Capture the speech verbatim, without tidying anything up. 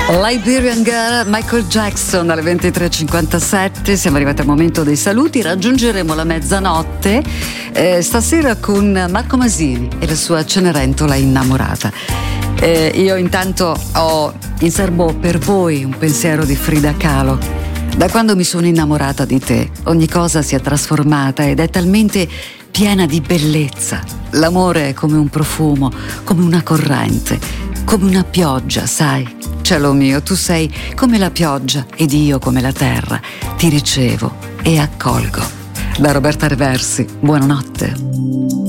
Liberian Girl, Michael Jackson alle ventitré e cinquantasette. Siamo arrivati al momento dei saluti. Raggiungeremo la mezzanotte eh, stasera con Marco Masini e la sua Cenerentola innamorata. Eh, io intanto ho in serbo per voi un pensiero di Frida Kahlo. Da quando mi sono innamorata di te, ogni cosa si è trasformata ed è talmente piena di bellezza. L'amore è come un profumo, come una corrente, come una pioggia, sai? Cielo mio, tu sei come la pioggia ed io come la terra. Ti ricevo e accolgo. Da Roberta Reversi, buonanotte.